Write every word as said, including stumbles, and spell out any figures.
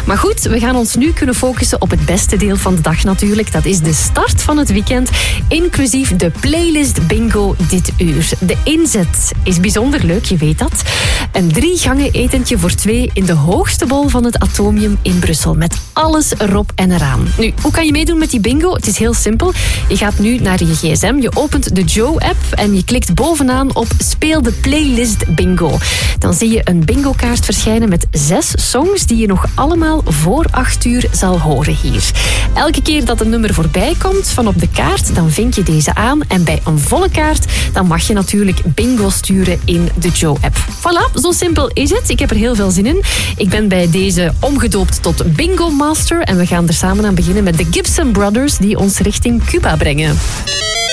Maar goed, we gaan ons nu kunnen focussen op het beste deel van de dag natuurlijk. Dat is de start van het weekend, inclusief de playlist bingo dit uur. De inzet is bijzonder leuk, je weet dat. Een drie gangen etentje voor twee in de hoogste bol van het Atomium in Brussel. Met alles erop en eraan. Nu, hoe kan je meedoen met die bingo? Het is heel simpel. Je gaat nu naar je gsm, je opent de Joe-app en je klikt bovenaan op speel de playlist bingo. Dan zie je een bingo-kaart verschijnen met zes songs die je nog allemaal voor acht uur zal horen hier. Elke keer dat een nummer voorbij komt van op de kaart, dan vink je deze aan. En bij een volle kaart, dan mag je natuurlijk bingo sturen in de Joe-app. Voilà, zo simpel is het. Ik heb er heel veel zin in. Ik ben bij deze omgedoopt tot Bingo Master en we gaan er samen aan beginnen met de Gibson Brothers die ons richting Cuba brengen.